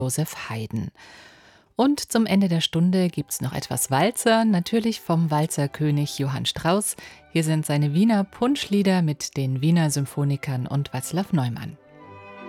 Josef Haydn. Und zum Ende der Stunde gibt's noch etwas Walzer, natürlich vom Walzerkönig Johann Strauss. Hier sind seine Wiener Punschlieder mit den Wiener Symphonikern und Václav Neumann.